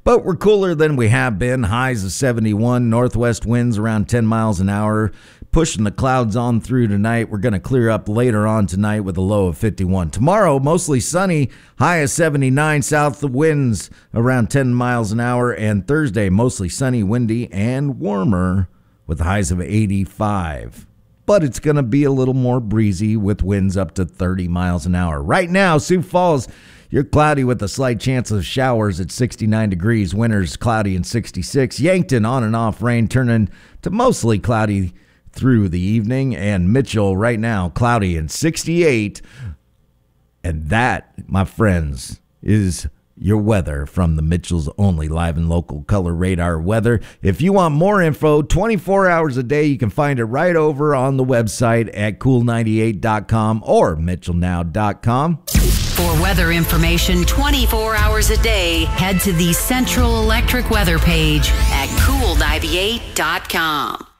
But we're cooler than we have been. Highs of 71, northwest winds around 10 miles an hour, pushing the clouds on through tonight. We're going to clear up later on tonight with a low of 51. Tomorrow, mostly sunny, high of 79, south of winds around 10 miles an hour. And Thursday, mostly sunny, windy, and warmer with highs of 85. But it's going to be a little more breezy with winds up to 30 miles an hour. Right now, Sioux Falls, you're cloudy with a slight chance of showers at 69 degrees. Winters cloudy and 66. Yankton on and off rain turning to mostly cloudy through the evening. And Mitchell right now cloudy and 68. And that, my friends, is your weather from the Mitchell's only live and local color radar weather. If you want more info, 24 hours a day, you can find it right over on the website at cool98.com or mitchellnow.com. For weather information 24 hours a day, head to the Central Electric weather page at cool98.com.